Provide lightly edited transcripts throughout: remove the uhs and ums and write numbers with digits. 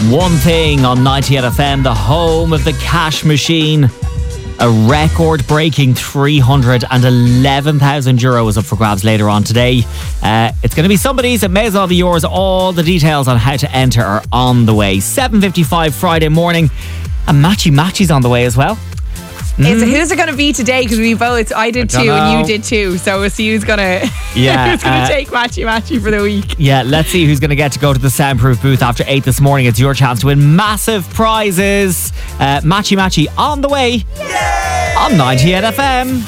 One Thing on 98 FM, the home of the cash machine. A record-breaking €311,000 is up for grabs later on today. It's going to be somebody's. It may as well be yours. All the details on how to enter are on the way. 7:55 Friday morning. And Matchy's on the way as well. Who's it going to be today? Because we both, I did two and you did two. So we'll see who's going to take Matchy for the week. Yeah, let's see who's going to get to go to the soundproof booth after 8 this morning. It's your chance to win massive prizes. Matchy on the way. Yay! On 98 FM.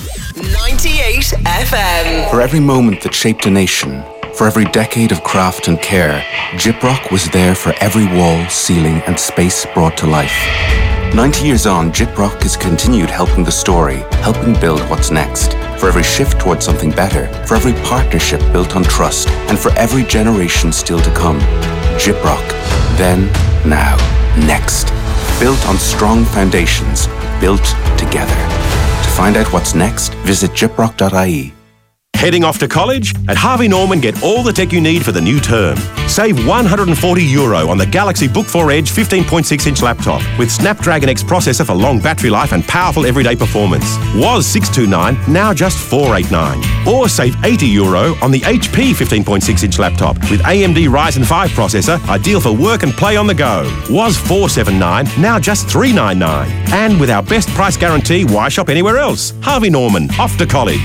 98 FM. For every moment that shaped a nation, for every decade of craft and care, Gyprock was there for every wall, ceiling and space brought to life. 90 years on, Gyprock has continued helping the story, helping build what's next. For every shift towards something better, for every partnership built on trust, and for every generation still to come. Gyprock. Then, now, next. Built on strong foundations, built together. To find out what's next, visit gyprock.ie. Heading off to college? At Harvey Norman, get all the tech you need for the new term. Save €140 on the Galaxy Book 4 Edge 15.6-inch laptop with Snapdragon X processor for long battery life and powerful everyday performance. Was $629, now just $489. Or save €80 on the HP 15.6-inch laptop with AMD Ryzen 5 processor, ideal for work and play on the go. Was $479, now just $399. And with our best price guarantee, why shop anywhere else? Harvey Norman, off to college.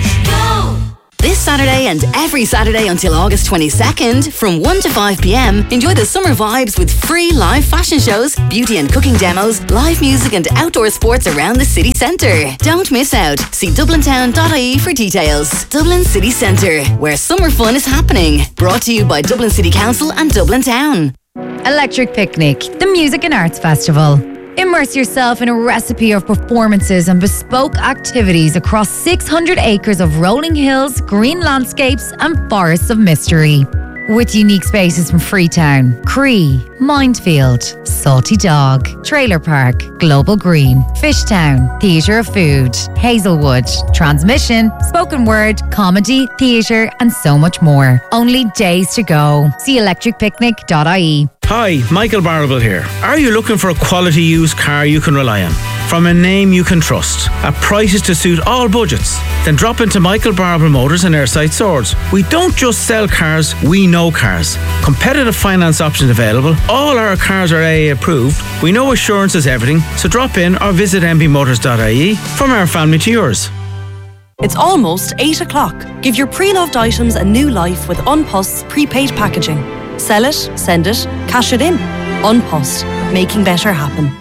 This Saturday and every Saturday until August 22nd, from 1 to 5 p.m, enjoy the summer vibes with free live fashion shows, beauty and cooking demos, live music and outdoor sports around the city centre. Don't miss out. See dublintown.ie for details. Dublin City Centre, where summer fun is happening. Brought to you by Dublin City Council and Dublin Town. Electric Picnic, the Music and Arts Festival. Immerse yourself in a recipe of performances and bespoke activities across 600 acres of rolling hills, green landscapes and forests of mystery. With unique spaces from Freetown, Cree, Mindfield, Salty Dog, Trailer Park, Global Green, Fishtown, Theatre of Food, Hazelwood, Transmission, Spoken Word, Comedy, Theatre and so much more. Only days to go. See electricpicnic.ie. Hi, Michael Barrable here. Are you looking for a quality used car you can rely on? From a name you can trust, at prices to suit all budgets? Then drop into Michael Barrable Motors and Airside Swords. We don't just sell cars, we know cars. Competitive finance options available. All our cars are AA approved. We know assurance is everything, so drop in or visit mbmotors.ie. From our family to yours. It's almost 8 o'clock. Give your pre-loved items a new life with Unpost's prepaid packaging. Sell it, send it, cash it in. Unpost, making better happen.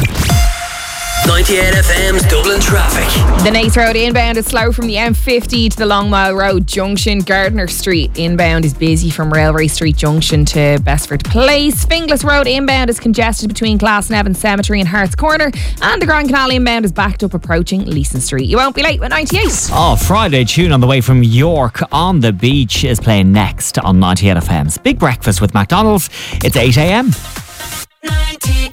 98 FM's Dublin traffic. The Naas Road inbound is slow from the M50 to the Long Mile Road junction. Gardner Street inbound is busy from Railway Street Junction to Besford Place. Finglas Road inbound is congested between Glasnevin Cemetery and Harts Corner. And the Grand Canal inbound is backed up approaching Leeson Street. You won't be late with 98. Oh, Friday tune on the way from York on the Beach is playing next on 98 FM's Big Breakfast with McDonald's. It's 8 a.m. 98.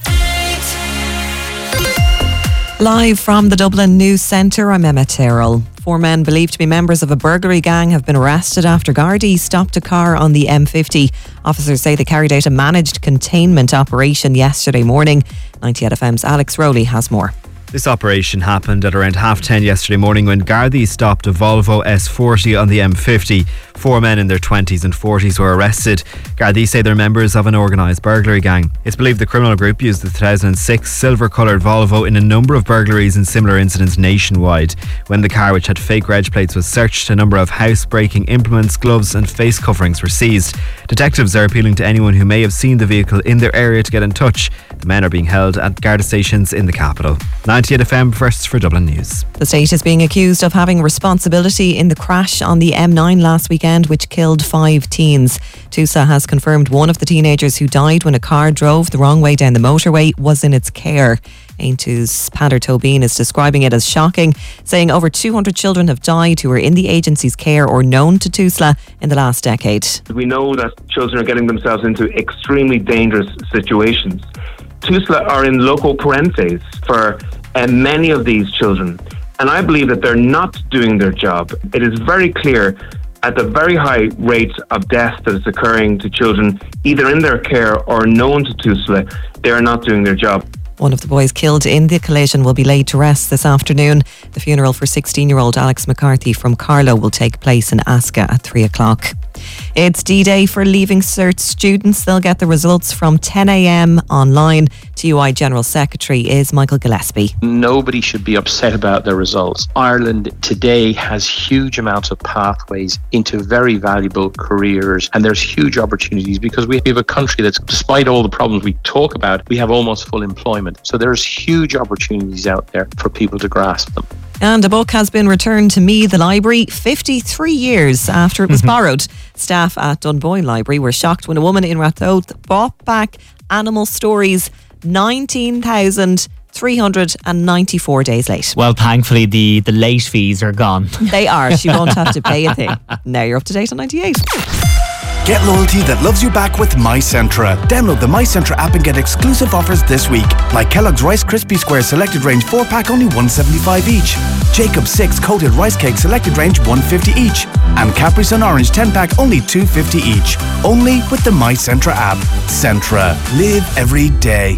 Live from the Dublin News Centre, I'm Emma Terrell. 4 men believed to be members of a burglary gang have been arrested after Gardaí stopped a car on the M50. Officers say they carried out a managed containment operation yesterday morning. 98 FM's Alex Rowley has more. This operation happened at around 10:30 yesterday morning when Gardaí stopped a Volvo S40 on the M50. 4 men in their 20s and 40s were arrested. Gardaí say they're members of an organised burglary gang. It's believed the criminal group used the 2006 silver-coloured Volvo in a number of burglaries and similar incidents nationwide. When the car, which had fake reg plates, was searched, a number of house-breaking implements, gloves and face coverings were seized. Detectives are appealing to anyone who may have seen the vehicle in their area to get in touch. The men are being held at Garda stations in the capital. 98 FM first for Dublin News. The state is being accused of having responsibility in the crash on the M9 last weekend, which killed 5 teens. TUSA has confirmed one of the teenagers who died when a car drove the wrong way down the motorway was in its care. Aontú's Padder Tobin is describing it as shocking, saying over 200 children have died who were in the agency's care or known to TUSLA in the last decade. We know that children are getting themselves into extremely dangerous situations. TUSLA are in loco parentis for many of these children, and I believe that they're not doing their job. It is very clear at the very high rate of death that is occurring to children, either in their care or known to TUSLA, they are not doing their job. One of the boys killed in the collision will be laid to rest this afternoon. The funeral for 16-year-old Alex McCarthy from Carlow will take place in Asca at 3 o'clock. It's D-Day for Leaving Cert students. They'll get the results from 10 a.m. online. TUI General Secretary is Michael Gillespie. Nobody should be upset about their results. Ireland today has huge amounts of pathways into very valuable careers, and there's huge opportunities because we have a country that's, despite all the problems we talk about, we have almost full employment. So there's huge opportunities out there for people to grasp them. And a book has been returned to Meath, the library, 53 years after it was borrowed. Staff at Dunboyne Library were shocked when a woman in Rathoath bought back Animal Stories 19,394 days late. Well, thankfully, the late fees are gone. They are. She won't have to pay a thing. Now you're up to date on 98. Get loyalty that loves you back with MyCentra. Download the MyCentra app and get exclusive offers this week, like Kellogg's Rice Krispie Square Selected Range 4-pack only $1.75 each, Jacob's 6 Coated Rice Cake Selected Range $1.50 each, and Capri Sun Orange 10-pack only $2.50 each. Only with the MyCentra app. Centra. Live every day.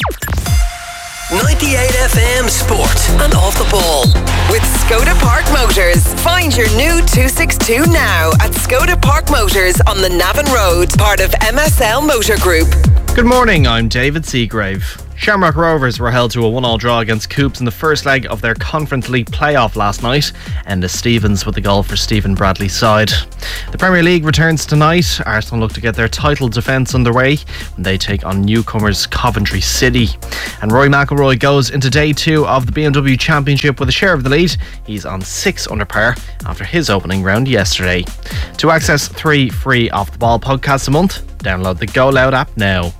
98 FM Sport and Off the Ball. With Skoda Park Motors. Find your new 262 now at Skoda Park Motors on the Navan Road, part of MSL Motor Group. Good morning, I'm David Seagrave. Shamrock Rovers were held to a 1-1 draw against Coops in the first leg of their Conference League playoff last night. Enda Stevens with the goal for Stephen Bradley's side. The Premier League returns tonight. Arsenal look to get their title defence underway when they take on newcomers Coventry City. And Rory McIlroy goes into day 2 of the BMW Championship with a share of the lead. He's on 6 under par after his opening round yesterday. To access 3 free Off the Ball podcasts a month, download the Go Loud app now.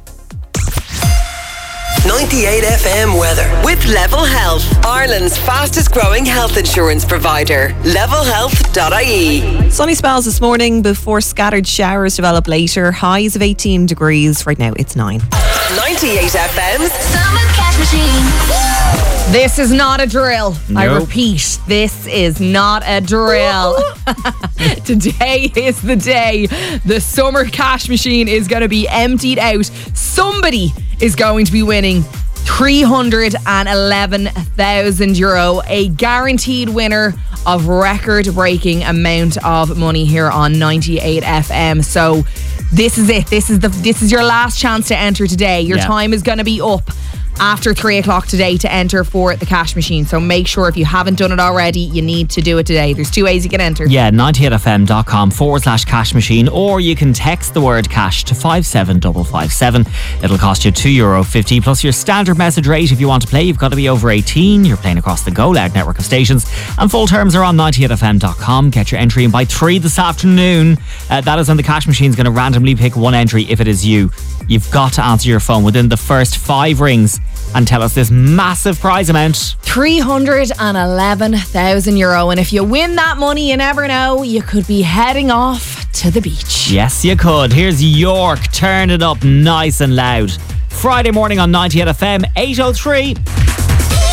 98 FM weather. With Level Health, Ireland's fastest growing health insurance provider. Levelhealth.ie. Sunny spells this morning before scattered showers develop later. Highs of 18 degrees. Right now it's 9. 98 FM's Summer Cash Machine. This is not a drill. I Nope. repeat, this is not a drill. Today is the day the Summer Cash Machine is going to be emptied out. Somebody is going to be winning €311,000, a guaranteed winner of record-breaking amount of money here on 98 FM. So this is it. This is your last chance to enter today. Your time is going to be up after 3 o'clock today to enter for the cash machine. So make sure if you haven't done it already, you need to do it today. There's 2 ways you can enter. Yeah, 98fm.com/cash machine, or you can text the word cash to 57557. It'll cost you €2.50 plus your standard message rate. If you want to play, you've got to be over 18. You're playing across the Go Loud network of stations, and full terms are on 98fm.com. Get your entry in by 3 this afternoon. That is when the cash machine's going to randomly pick one entry if it is you. You've got to answer your phone within the first 5 rings and tell us this massive prize amount. €311,000. And if you win that money, you never know, you could be heading off to the beach. Yes, you could. Here's York. Turn it up nice and loud. Friday morning on 98 FM, 8:03.